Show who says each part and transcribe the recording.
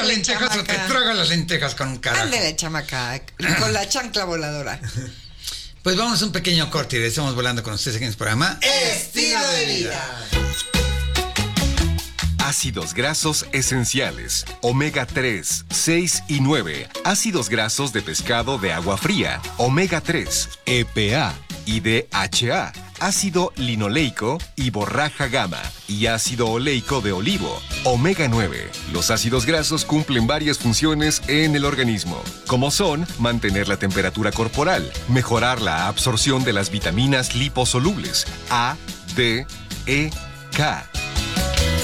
Speaker 1: lentejas o te tragas las lentejas con un carajo.
Speaker 2: Ándale, chamaca, con la chancla voladora.
Speaker 1: Pues vamos a un pequeño corte y estamos volando con ustedes aquí en el programa
Speaker 2: Estilo de vida.
Speaker 3: Ácidos grasos esenciales, omega 3, 6 y 9. Ácidos grasos de pescado de agua fría, omega 3, EPA y DHA. Ácido linoleico y borraja gamma y ácido oleico de olivo, omega 9. Los ácidos grasos cumplen varias funciones en el organismo, como son mantener la temperatura corporal, mejorar la absorción de las vitaminas liposolubles A, D, E, K,